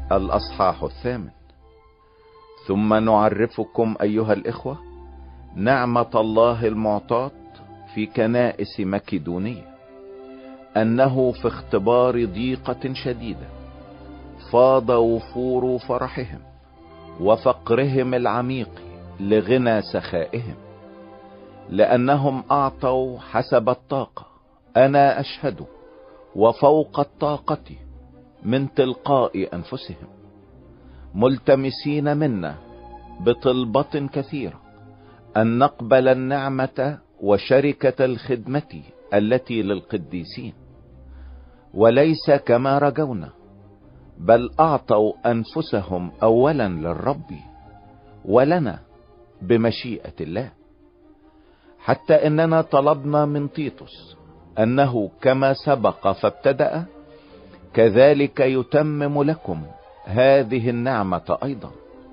الأصحاح 8. ثم نعرفكم أيها الإخوة نعمة الله المعطاة في كنائس مكدونية، أنه في اختبار ضيقة شديدة فاض وفور فرحهم وفقرهم العميق لغنى سخائهم، لأنهم أعطوا حسب الطاقة، أنا أشهد، وفوق الطاقة من تلقاء أنفسهم، ملتمسين منا بطلبة كثيرة أن نقبل النعمة وشركة الخدمة التي للقديسين، وليس كما رجونا، بل أعطوا أنفسهم أولا للرب ولنا بمشيئة الله، حتى إننا طلبنا من تيتوس أنه كما سبق فابتدأ كذلك يتمم لكم هذه النعمة أيضا،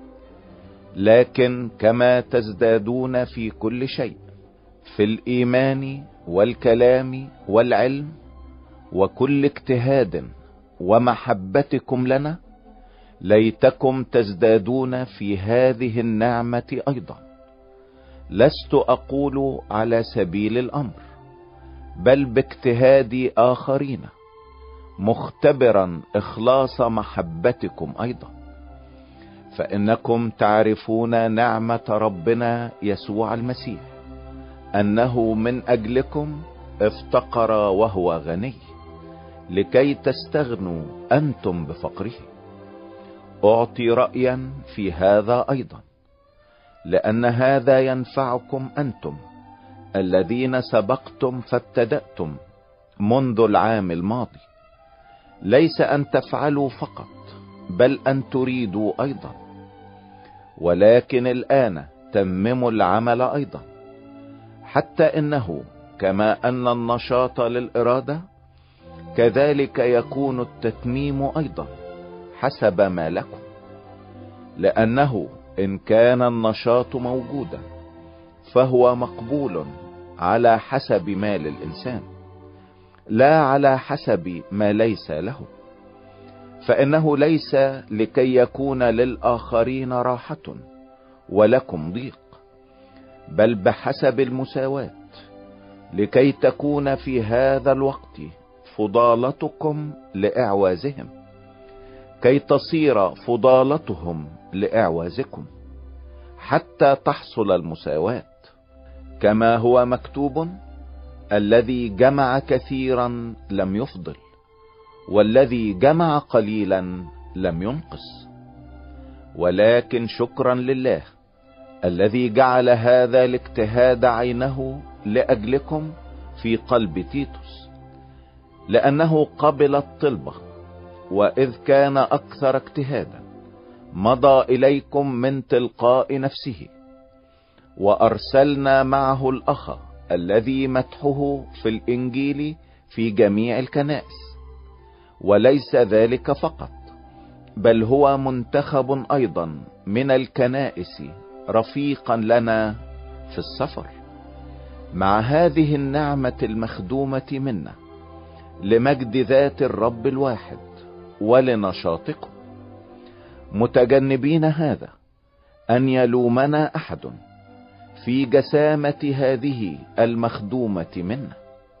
لكن كما تزدادون في كل شيء، في الإيمان والكلام والعلم وكل اجتهاد ومحبتكم لنا، ليتكم تزدادون في هذه النعمة أيضا. لست أقول على سبيل الأمر، بل باجتهاد آخرين، مختبرا إخلاص محبتكم أيضا، فإنكم تعرفون نعمة ربنا يسوع المسيح، أنه من أجلكم افتقر وهو غني، لكي تستغنوا أنتم بفقره. أعطي رأيا في هذا أيضا، لأن هذا ينفعكم أنتم الذين سبقتم فابتدأتم منذ العام الماضي، ليس أن تفعلوا فقط، بل أن تريدوا أيضا، ولكن الآن تمموا العمل أيضا، حتى إنه كما أن النشاط للإرادة، كذلك يكون التتميم أيضا حسب ما لكم، لأنه إن كان النشاط موجودا فهو مقبول على حسب ما للإنسان، لا على حسب ما ليس له، فإنه ليس لكي يكون للآخرين راحة ولكم ضيق، بل بحسب المساواة، لكي تكون في هذا الوقت فضالتكم لإعوازهم، كي تصير فضالتهم لإعوازكم، حتى تحصل المساواة، كما هو مكتوب: الذي جمع كثيرا لم يفضل، والذي جمع قليلا لم ينقص. ولكن شكرا لله الذي جعل هذا الاجتهاد عينه لأجلكم في قلب تيتوس، لأنه قبل الطلبة، وإذ كان أكثر اجتهادا مضى إليكم من تلقاء نفسه، وأرسلنا معه الأخ الذي مدحه في الإنجيل في جميع الكنائس، وليس ذلك فقط، بل هو منتخب أيضا من الكنائس رفيقا لنا في السفر، مع هذه النعمة المخدومة منا لمجد ذات الرب الواحد ولنشاطكم، متجنبين هذا أن يلومنا أحد في جسامة هذه المخدومة منا،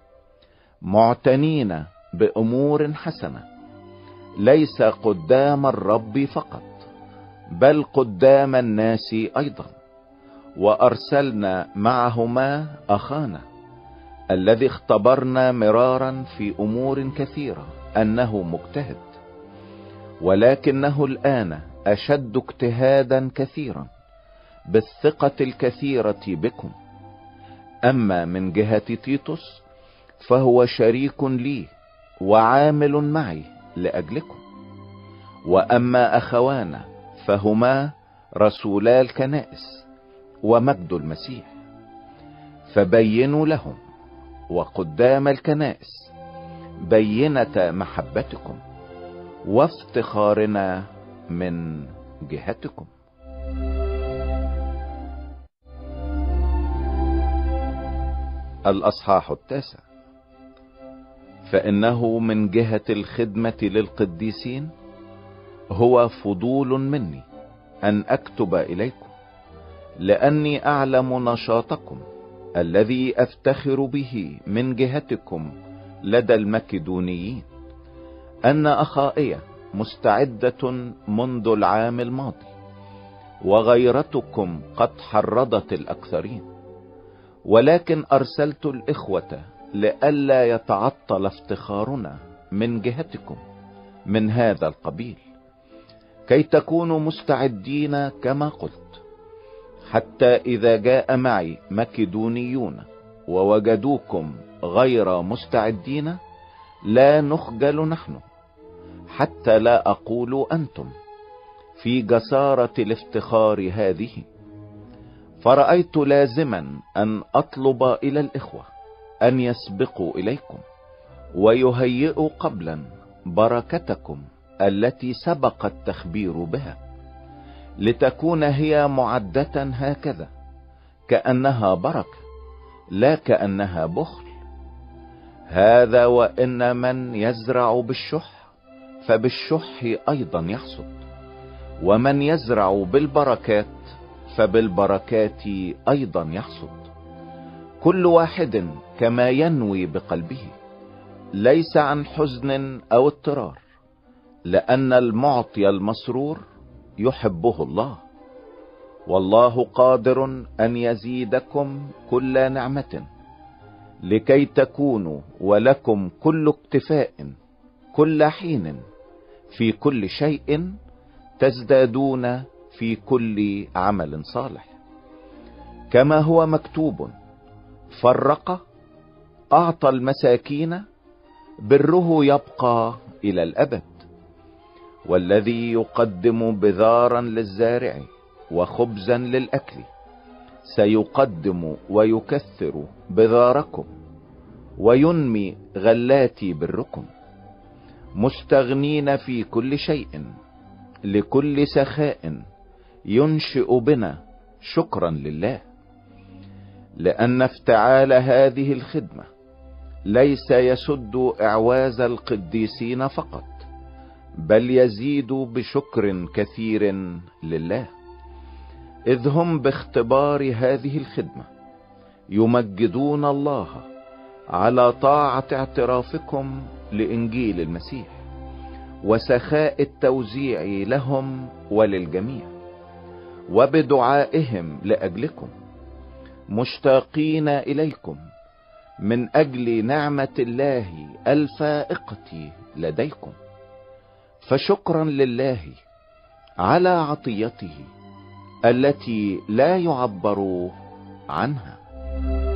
معتنين بأمور حسنة، ليس قدام الرب فقط، بل قدام الناس أيضا. وأرسلنا معهما أخانا الذي اختبرنا مرارا في أمور كثيرة أنه مجتهد، ولكنه الآن أشد اجتهادا كثيرا بالثقة الكثيرة بكم. أما من جهة تيتوس فهو شريك لي وعامل معي لأجلكم، وأما أخوانا فهما رسولا الكنائس ومجد المسيح، فبينوا لهم وقدام الكنائس بينة محبتكم وافتخارنا من جهتكم. الأصحاح 9. فإنه من جهة الخدمة للقديسين هو فضول مني ان اكتب اليكم، لاني اعلم نشاطكم الذي افتخر به من جهتكم لدى المكدونيين، ان اخائية مستعدة منذ العام الماضي، وغيرتكم قد حرضت الاكثرين، ولكن ارسلت الاخوة لئلا يتعطل افتخارنا من جهتكم من هذا القبيل، كي تكونوا مستعدين كما قلت، حتى اذا جاء معي مكدونيون ووجدوكم غير مستعدين لا نخجل نحن، حتى لا اقول انتم، في جسارة الافتخار هذه. فرأيت لازما ان اطلب الى الاخوة ان يسبقوا اليكم ويهيئوا قبلا بركتكم التي سبق التخبير بها، لتكون هي معدة هكذا كأنها بركة لا كأنها بخل. هذا وإن من يزرع بالشح فبالشح ايضا يحصد، ومن يزرع بالبركات فبالبركات ايضا يحصد، كل واحد كما ينوي بقلبه، ليس عن حزن او اضطرار، لان المعطي المسرور يحبه الله، والله قادر ان يزيدكم كل نعمة، لكي تكونوا ولكم كل اكتفاء كل حين في كل شيء، تزدادون في كل عمل صالح، كما هو مكتوب: فرق، اعطى المساكين، بره يبقى الى الابد. والذي يقدم بذارا للزارع وخبزا للاكل سيقدم ويكثر بذاركم وينمي غلات بركم، مستغنين في كل شيء لكل سخاء ينشئ بنا شكرا لله، لان افتعال هذه الخدمة ليس يسد اعواز القديسين فقط، بل يزيد بشكر كثير لله، اذ هم باختبار هذه الخدمة يمجدون الله على طاعة اعترافكم لانجيل المسيح وسخاء التوزيع لهم وللجميع، وبدعائهم لاجلكم، مشتاقين اليكم من اجل نعمة الله الفائقة لديكم، فشكرا لله على عطيته التي لا يعبر عنها.